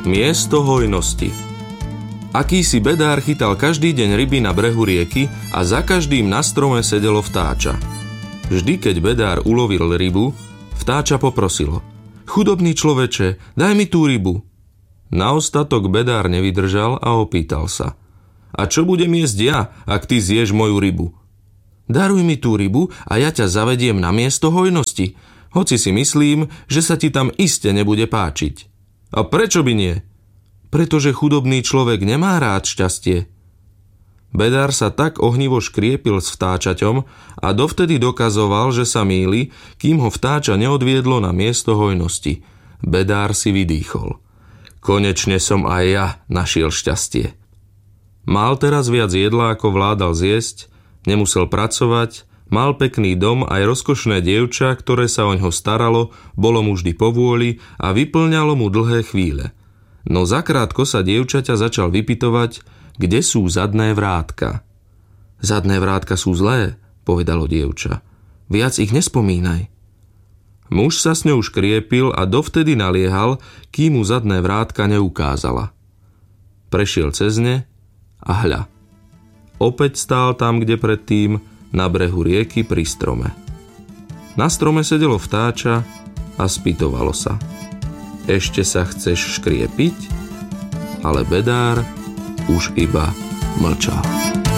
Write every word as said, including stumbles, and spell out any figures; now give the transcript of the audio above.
Miesto hojnosti. Akýsi bedár chytal každý deň ryby na brehu rieky a za každým na strome sedelo vtáča. Vždy, keď bedár ulovil rybu, vtáča poprosilo: Chudobný človeče, daj mi tú rybu. Na ostatok bedár nevydržal a opýtal sa: A čo budem jesť ja, ak ty zješ moju rybu? Daruj mi tú rybu a ja ťa zavediem na miesto hojnosti, hoci si myslím, že sa ti tam iste nebude páčiť. A prečo by nie? Pretože chudobný človek nemá rád šťastie. Bedár sa tak ohnivo škriepil s vtáčaťom a dovtedy dokazoval, že sa mýli, kým ho vtáča neodviedlo na miesto hojnosti. Bedár si vydýchol. Konečne som aj ja našiel šťastie. Mal teraz viac jedla, ako vládal zjesť, nemusel pracovať, mal pekný dom, aj rozkošné dievča, ktoré sa oňho staralo, bolo mu vždy povôli a vyplňalo mu dlhé chvíle. No zakrátko sa dievčaťa začal vypytovať, kde sú zadné vrátka. Zadné vrátka sú zlé, povedalo dievča. Viac ich nespomínaj. Muž sa s ňou škriepil a dovtedy naliehal, kým mu zadné vrátka neukázala. Prešiel cez ne a hľa. Opäť stál tam, kde predtým, na brehu rieky pri strome. Na strome sedelo vtáča a spýtovalo sa: Ešte sa chceš škriepiť? Ale bedár už iba mlčal.